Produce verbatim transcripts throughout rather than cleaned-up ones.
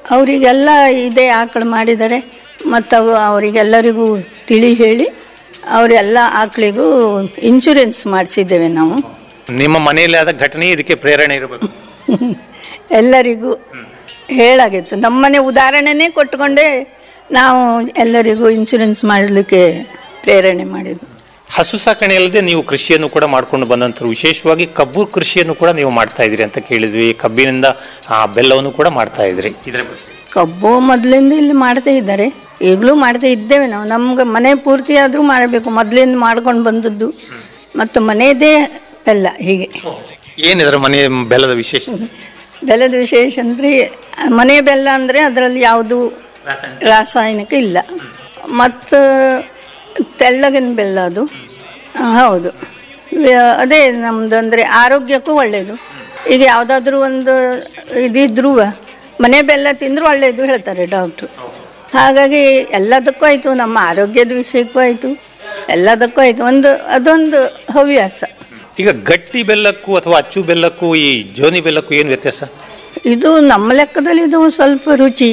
ಅವರಿಗೆಲ್ಲ ಇದೇ ಆಕಳು ಮಾಡಿದ್ದಾರೆ. ಮತ್ತು ಅವು ಅವರಿಗೆಲ್ಲರಿಗೂ ತಿಳಿ ಹೇಳಿ ಅವರೆಲ್ಲ ಆಕಳಿಗೂ ಇನ್ಶೂರೆನ್ಸ್ ಮಾಡಿಸಿದ್ದೇವೆ ನಾವು. ನಿಮ್ಮ ಮನೆಯಲ್ಲಿ ಆದ ಘಟನೆ ಇದಕ್ಕೆ ಪ್ರೇರಣೆ ಇರಬೇಕು. ಎಲ್ಲರಿಗೂ ಹೇಳಾಗಿತ್ತು. ನಮ್ಮನೆ ಉದಾಹರಣೆನೇ ಕೊಟ್ಟುಕೊಂಡೇ ನಾವು ಎಲ್ಲರಿಗೂ ಇನ್ಶೂರೆನ್ಸ್ ಮಾಡಲಿಕ್ಕೆ ಪ್ರೇರಣೆ ಮಾಡಿದ್ದು. ಹಸು ಸಾಕಣೆ ಅಲ್ಲದೆ ನೀವು ಕೃಷಿಯನ್ನು ಕೂಡ ಮಾಡ್ಕೊಂಡು ಬಂದಂಥವ್ರು, ವಿಶೇಷವಾಗಿ ಕಬ್ಬು ಕೃಷಿಯನ್ನು ಕೂಡ ನೀವು ಮಾಡ್ತಾ ಇದ್ರಿ ಅಂತ ಕೇಳಿದ್ವಿ. ಕಬ್ಬಿನಿಂದ ಬೆಲ್ಲವನ್ನು ಕೂಡ ಮಾಡ್ತಾ ಇದ್ರಿ. ಇದರ ಕಬ್ಬು ಮೊದಲಿಂದ ಇಲ್ಲಿ ಮಾಡ್ತಾ ಇದ್ದಾರೆ, ಈಗಲೂ ಮಾಡ್ತಾ ಇದ್ದೇವೆ ನಾವು. ನಮ್ಗೆ ಮನೆ ಪೂರ್ತಿ ಆದರೂ ಮಾಡಬೇಕು, ಮೊದಲಿಂದ ಮಾಡ್ಕೊಂಡು ಬಂದದ್ದು. ಮತ್ತು ಮನೆಯದೇ ಬೆಲ್ಲ. ಹೀಗೆ ಏನಿದ್ರ ಮನೆ ಬೆಲ್ಲದ ವಿಶೇಷ? ಬೆಲ್ಲದ ವಿಶೇಷ ಅಂದರೆ ಮನೆ ಬೆಲ್ಲ ಅಂದರೆ ಅದರಲ್ಲಿ ಯಾವುದು ರಾಸಾಯನಿಕ ಇಲ್ಲ. ಮತ್ತು ತೆಳ್ಳಗಿನ ಬೆಲ್ಲ ಅದು. ಹೌದು, ಅದೇ ನಮ್ಮದು ಅಂದರೆ ಆರೋಗ್ಯಕ್ಕೂ ಒಳ್ಳೆಯದು. ಈಗ ಯಾವುದಾದ್ರೂ ಒಂದು ಇದಿದ್ರೂ ಮನೆ ಬೆಲ್ಲ ತಿಂದರೂ ಒಳ್ಳೆಯದು ಹೇಳ್ತಾರೆ ಡಾಕ್ಟ್ರು. ಹಾಗಾಗಿ ಎಲ್ಲದಕ್ಕೂ ಆಯಿತು, ನಮ್ಮ ಆರೋಗ್ಯದ ವಿಷಯಕ್ಕೂ ಆಯಿತು, ಎಲ್ಲದಕ್ಕೂ ಆಯಿತು. ಒಂದು ಅದೊಂದು ಹವ್ಯಾಸ. ಈಗ ಗಟ್ಟಿ ಬೆಲ್ಲಕ್ಕೂ ಅಥವಾ ಅಚ್ಚು ಬೆಲ್ಲಕ್ಕೂ ಈ ಜೋನಿ ಬೆಲ್ಲಕ್ಕೂ ಏನು ವ್ಯತ್ಯಾಸ? ಇದು ನಮ್ಮ ಲೆಕ್ಕದಲ್ಲಿ ಇದು ಸ್ವಲ್ಪ ರುಚಿ,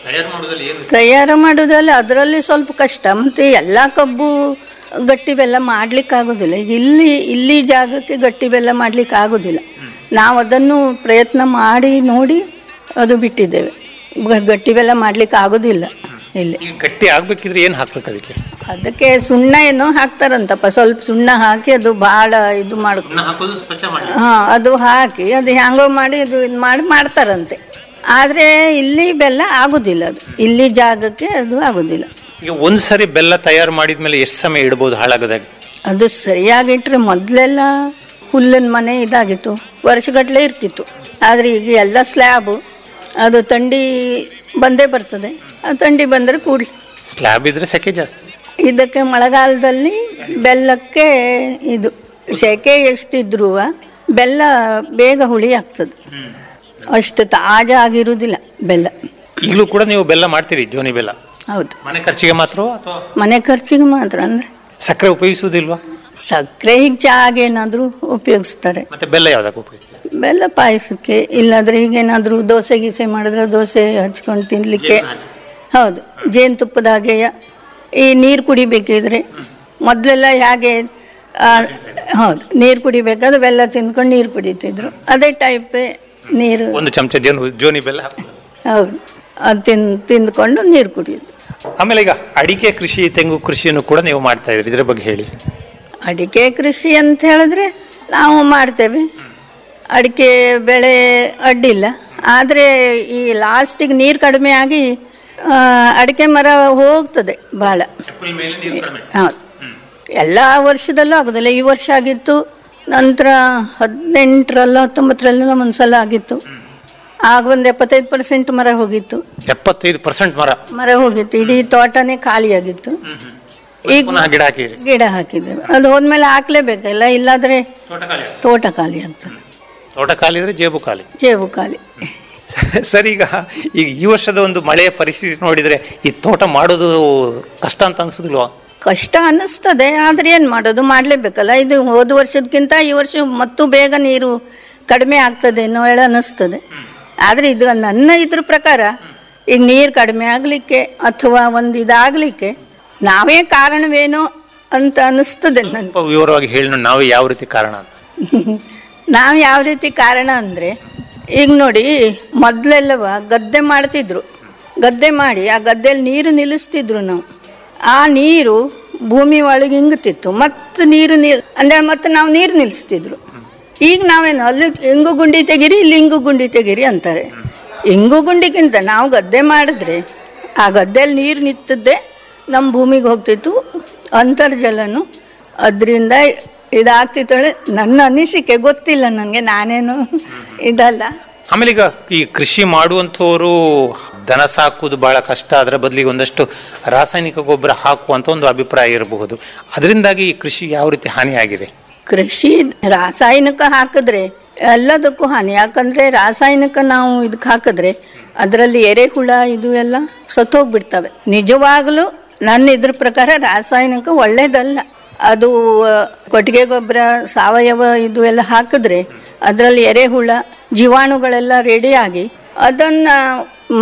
ತಯಾರು ಮಾಡೋದ್ರಲ್ಲಿ ಅದರಲ್ಲಿ ಸ್ವಲ್ಪ ಕಷ್ಟ. ಮತ್ತು ಎಲ್ಲ ಕಬ್ಬು ಗಟ್ಟಿ ಬೆಲ್ಲ ಮಾಡ್ಲಿಕ್ಕೆ ಆಗೋದಿಲ್ಲ. ಈಗ ಇಲ್ಲಿ ಇಲ್ಲಿ ಜಾಗಕ್ಕೆ ಗಟ್ಟಿ ಬೆಲ್ಲ ಮಾಡ್ಲಿಕ್ಕೆ ಆಗೋದಿಲ್ಲ. ನಾವು ಅದನ್ನು ಪ್ರಯತ್ನ ಮಾಡಿ ನೋಡಿ ಅದು ಬಿಟ್ಟಿದ್ದೇವೆ. ಗಟ್ಟಿ ಬೆಲ್ಲ ಮಾಡ್ಲಿಕ್ಕೆ ಆಗೋದಿಲ್ಲ ಇಲ್ಲಿ. ಗಟ್ಟಿ ಆಗ್ಬೇಕಿದ್ರೆ ಏನು ಹಾಕ್ಬೇಕು ಅದಕ್ಕೆ? ಅದಕ್ಕೆ ಸುಣ್ಣ ಏನೋ ಹಾಕ್ತಾರಂತಪ್ಪ, ಸ್ವಲ್ಪ ಸುಣ್ಣ ಹಾಕಿ ಅದು ಭಾಳ ಇದು ಮಾಡ ಹಾಂ ಅದು ಹಾಕಿ ಅದು ಹ್ಯಾಂಗೋ ಮಾಡಿ ಅದು ಇದು ಮಾಡಿ ಮಾಡ್ತಾರಂತೆ. ಆದರೆ ಇಲ್ಲಿ ಬೆಲ್ಲ ಆಗೋದಿಲ್ಲ, ಅದು ಇಲ್ಲಿ ಜಾಗಕ್ಕೆ ಅದು ಆಗೋದಿಲ್ಲ. ಈಗ ಒಂದು ಸರಿ ಬೆಲ್ಲ ತಯಾರು ಮಾಡಿದ್ಮೇಲೆ ಎಷ್ಟು ಸಮಯ ಇಡ್ಬೋದು ಹಾಳಾಗೋದಾಗ? ಅದು ಸರಿಯಾಗಿಟ್ರೆ ಮೊದಲೆಲ್ಲ ಹುಲ್ಲಿನ ಮನೆ ಇದಾಗಿತ್ತು, ವರ್ಷಗಟ್ಟಲೆ ಇರ್ತಿತ್ತು. ಆದರೆ ಈಗ ಎಲ್ಲ ಸ್ಲ್ಯಾಬು, ಅದು ತಂಡಿ ಬಂದೇ ಬರ್ತದೆ. ಆ ತಂಡಿ ಬಂದರೆ ಕೂಡಲಿ ಸ್ಲ್ಯಾಬ್ ಇದ್ರೆ ಸೆಕೆ ಜಾಸ್ತಿ. ಇದಕ್ಕೆ ಮಳೆಗಾಲದಲ್ಲಿ ಬೆಲ್ಲಕ್ಕೆ ಇದು ಸೆಕೆ ಎಷ್ಟಿದ್ರೂ ಬೆಲ್ಲ ಬೇಗ ಹುಳಿ ಆಗ್ತದೆ, ಅಷ್ಟು ತಾಜಾ ಆಗಿರುವುದಿಲ್ಲ ಬೆಲ್ಲ. ಈಗಲೂ ಕೂಡ ನೀವು ಬೆಲ್ಲ ಮಾಡ್ತೀರಿ, ಜೋನಿ ಬೆಲ್ಲ? ಹೌದು. ಮನೆ ಖರ್ಚಿಗೆ ಮಾತ್ರ? ಮನೆ ಖರ್ಚಿಗೆ ಮಾತ್ರ. ಅಂದರೆ ಸಕ್ಕರೆ ಉಪಯೋಗಿಸುವುದಿಲ್ವಾ? ಸಕ್ಕರೆ ಹೀಗೆ ಚಹಾಗೆ ಏನಾದರೂ ಉಪಯೋಗಿಸ್ತಾರೆ. ಮತ್ತೆ ಬೆಲ್ಲ ಯಾವ್ದಕ್ಕೆ ಉಪಯೋಗಿಸ್ತಾರೆ? ಬೆಲ್ಲ ಪಾಯಸಕ್ಕೆ, ಇಲ್ಲಾಂದರೆ ಹೀಗೇನಾದರೂ ದೋಸೆ ಗೀಸೆ ಮಾಡಿದ್ರೆ ದೋಸೆ ಹಚ್ಕೊಂಡು ತಿನ್ನಲಿಕ್ಕೆ. ಹೌದು, ಜೇನುತುಪ್ಪದಾಗೆ ಈ ನೀರು ಕುಡಿಬೇಕಿದ್ರೆ ಮೊದಲೆಲ್ಲ ಹೇಗೆ ಹೌದು ನೀರು ಕುಡಿಬೇಕಾದ್ರೆ ಬೆಲ್ಲ ತಿಂದ್ಕೊಂಡು ನೀರು ಕುಡಿತಿದ್ರು, ಅದೇ ಟೈಪೇ ನೀರು. ಒಂದು ಚಮಚ ಜೋನಿ ಬೆಲ್ಲ. ಹೌದು, ಅದು ತಿನ್ ತಿಂದ್ಕೊಂಡು ನೀರು ಕುಡಿಯೋದು. ಆಮೇಲೆ ಈಗ ಅಡಿಕೆ ಕೃಷಿ, ತೆಂಗು ಕೃಷಿಯನ್ನು ಕೂಡ ನೀವು ಮಾಡ್ತಾ ಇದ್ರಿ, ಇದ್ರ ಬಗ್ಗೆ ಹೇಳಿ. ಅಡಿಕೆ ಕೃಷಿ ಅಂತ ಹೇಳಿದ್ರೆ ನಾವು ಮಾಡ್ತೇವೆ. ಅಡಿಕೆ ಬೆಳೆ ಅಡ್ಡಿಲ್ಲ, ಆದರೆ ಈ ಲಾಸ್ಟಿಗೆ ನೀರು ಕಡಿಮೆ ಆಗಿ ಅಡಿಕೆ ಮರ ಹೋಗ್ತದೆ ಭಾಳ. ಹೌದು, ಎಲ್ಲ ವರ್ಷದಲ್ಲೂ ಆಗೋದಿಲ್ಲ. ಈ ವರ್ಷ ಆಗಿತ್ತು, ನಂತರ ಹದಿನೆಂಟರಲ್ಲ ಹತ್ತೊಂಬತ್ತರಲ್ಲ ಒಂದು ಸಲ ಆಗಿತ್ತು. ಆಗ ಒಂದು ಎಪ್ಪತ್ತೈದು ಪರ್ಸೆಂಟ್ ಮರ ಹೋಗಿತ್ತು. ಎಪ್ಪತ್ತೈದು ಪರ್ಸೆಂಟ್ ಮರ ಮರ ಹೋಗಿತ್ತು, ಇಡೀ ತೋಟನೇ ಖಾಲಿಯಾಗಿತ್ತು. ಈಗ ಗಿಡ ಹಾಕಿರಿ? ಗಿಡ ಹಾಕಿದ್ದೇವೆ. ಅದು ಹೋದ್ಮೇಲೆ ಹಾಕ್ಲೇಬೇಕಲ್ಲ, ಇಲ್ಲಾದ್ರೆ ತೋಟ ಖಾಲಿ ಆಗ್ತದೆ. ತೋಟ ಖಾಲಿ ಅಂದ್ರೆ ಜೇಬು ಖಾಲಿ. ಜೇಬು ಖಾಲಿ. ಸರಿ, ಈಗ ಈಗ ಈ ವರ್ಷದ ಒಂದು ಮಳೆಯ ಪರಿಸ್ಥಿತಿ ನೋಡಿದ್ರೆ ಈ ತೋಟ ಮಾಡೋದು ಕಷ್ಟ ಅಂತ ಅನ್ಸುದಿಲ್ವಾ? ಕಷ್ಟ ಅನ್ನಿಸ್ತದೆ, ಆದ್ರೆ ಏನ್ ಮಾಡೋದು, ಮಾಡ್ಲೇಬೇಕಲ್ಲ. ಇದು ಹೋದ ವರ್ಷದಕ್ಕಿಂತ ಈ ವರ್ಷ ಮತ್ತು ಬೇಗ ನೀರು ಕಡಿಮೆ ಆಗ್ತದೆ ಅನ್ನೋ ಹೇಳ ಅನ್ನಿಸ್ತದೆ. ಆದ್ರೆ ಇದು ನನ್ನ ಇದ್ರ ಪ್ರಕಾರ ಈಗ ನೀರು ಕಡಿಮೆ ಆಗ್ಲಿಕ್ಕೆ ಅಥವಾ ಒಂದು ಇದಾಗ್ಲಿಕ್ಕೆ ನಾವೇ ಕಾರಣವೇನೋ ಅಂತ ಅನಿಸ್ತದೆ ನನ್ಗೆ. ವಿವರವಾಗಿ ಹೇಳಿ, ನಾವೇ ಯಾವ ರೀತಿ ಕಾರಣ? ನಾವು ಯಾವ ರೀತಿ ಕಾರಣ ಅಂದರೆ, ಈಗ ನೋಡಿ ಮೊದಲೆಲ್ಲವ ಗದ್ದೆ ಮಾಡ್ತಿದ್ರು, ಗದ್ದೆ ಮಾಡಿ ಆ ಗದ್ದೆಯಲ್ಲಿ ನೀರು ನಿಲ್ಲಿಸ್ತಿದ್ರು ನಾವು. ಆ ನೀರು ಭೂಮಿ ಒಳಗೆ ಇಂಗುತ್ತಿತ್ತು, ಮತ್ತು ನೀರು ನಿಲ್ ಅಂದರೆ ಮತ್ತೆ ನಾವು ನೀರು ನಿಲ್ಲಿಸ್ತಿದ್ರು. ಈಗ ನಾವೇನು ಅಲ್ಲಿ ಇಂಗು ಗುಂಡಿ ತೆಗೀರಿ, ಇಲ್ಲಿ ಇಂಗು ಗುಂಡಿ ತೆಗೀರಿ ಅಂತಾರೆ. ಇಂಗು ಗುಂಡಿಗಿಂತ ನಾವು ಗದ್ದೆ ಮಾಡಿದ್ರೆ ಆ ಗದ್ದೆಯಲ್ಲಿ ನೀರು ನಿಂತದ್ದೇ ನಮ್ಮ ಭೂಮಿಗೆ ಹೋಗ್ತಿತ್ತು, ಅಂತರ್ಜಲನು ಅದರಿಂದ ಇದಾಗ್ತಿತ್ತಳೆ. ನನ್ನ ಅನಿಸಿಕೆ ಗೊತ್ತಿಲ್ಲ ನನಗೆ, ನಾನೇನು ಇದಲ್ಲ. ಆಮೇಲೆ ಈಗ ಈ ಕೃಷಿ ಮಾಡುವಂಥವರು ದನ ಸಾಕುವುದು ಬಹಳ ಕಷ್ಟ, ಅದರ ಬದಲಿಗೆ ಒಂದಷ್ಟು ರಾಸಾಯನಿಕ ಗೊಬ್ಬರ ಹಾಕುವಂತ ಒಂದು ಅಭಿಪ್ರಾಯ ಇರಬಹುದು. ಅದರಿಂದಾಗಿ ಈ ಕೃಷಿ ಯಾವ ರೀತಿ ಹಾನಿ ಆಗಿದೆ? ಕೃಷಿ ರಾಸಾಯನಿಕ ಹಾಕಿದ್ರೆ ಎಲ್ಲದಕ್ಕೂ ಹಾನಿ. ಯಾಕಂದ್ರೆ ರಾಸಾಯನಿಕ ನಾವು ಇದಕ್ಕೆ ಹಾಕಿದ್ರೆ ಅದರಲ್ಲಿ ಎರೆಹುಳ ಇದು ಎಲ್ಲ ಸತ್ತೋಗ್ಬಿಡ್ತವೆ. ನಿಜವಾಗಲೂ ನನ್ನ ಇದ್ರ ಪ್ರಕಾರ ರಾಸಾಯನಿಕ ಒಳ್ಳೇದಲ್ಲ. ಅದು ಕೊಟ್ಟಿಗೆ ಗೊಬ್ಬರ, ಸಾವಯವ ಇದು ಎಲ್ಲ ಹಾಕಿದ್ರೆ ಅದರಲ್ಲಿ ಎರೆಹುಳ, ಜೀವಾಣುಗಳೆಲ್ಲ ರೆಡಿಯಾಗಿ ಅದನ್ನು